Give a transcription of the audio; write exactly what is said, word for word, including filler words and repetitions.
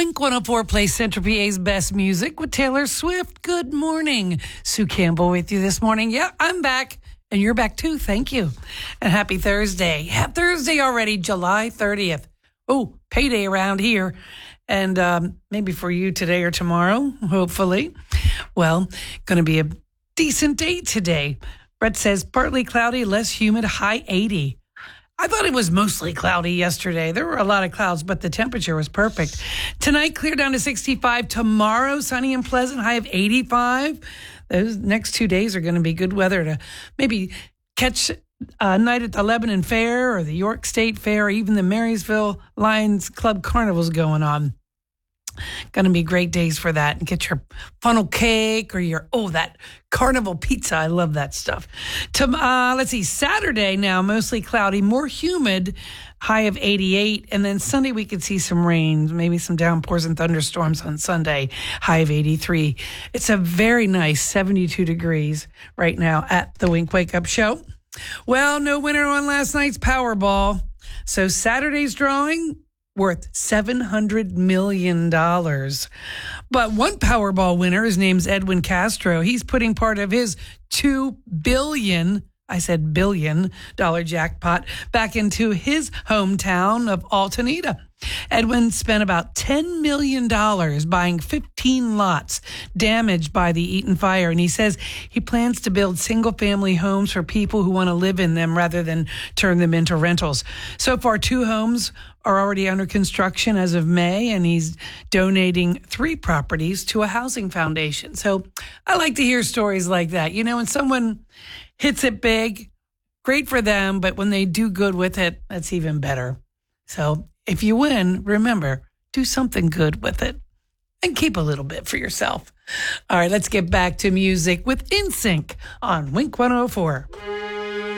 Wink one oh four plays Central P A's best music with Taylor Swift. Good morning. Sue Campbell with you this morning. Yeah, I'm back. And you're back too. Thank you. And happy Thursday. Happy Thursday already, July thirtieth. Oh, payday around here. And um, maybe for you today or tomorrow, hopefully. Well, going to be a decent day today. Brett says partly cloudy, less humid, high eighty. I thought it was mostly cloudy yesterday. There were a lot of clouds, but the temperature was perfect. Tonight, clear down to sixty-five. Tomorrow, sunny and pleasant, high of eighty-five. Those next two days are going to be good weather to maybe catch a night at the Lebanon Fair or the York State Fair or even the Marysville Lions Club Carnival's going on. Going to be great days for that. And get your funnel cake or your, oh, that carnival pizza. I love that stuff. To, uh, let's see, Saturday now, mostly cloudy, more humid, high of eighty-eight. And then Sunday, we could see some rain, maybe some downpours and thunderstorms on Sunday, high of eighty-three. It's a very nice seventy-two degrees right now at the Wink Wake Up Show. Well, no winner on last night's Powerball. So Saturday's drawing, worth seven hundred million dollars. But one Powerball winner, his name's Edwin Castro. He's putting part of his two billion dollars, I said billion dollar jackpot back into his hometown of Altanita. Edwin spent about ten million dollars buying fifteen lots damaged by the Eaton fire. And he says he plans to build single-family homes for people who want to live in them rather than turn them into rentals. So far, two homes are already under construction as of May, and he's donating three properties to a housing foundation. So I like to hear stories like that. You know, when someone hits it big, great for them, but when they do good with it, that's even better. So if you win, remember, do something good with it and keep a little bit for yourself. All right, let's get back to music with N Sync on Wink one oh four.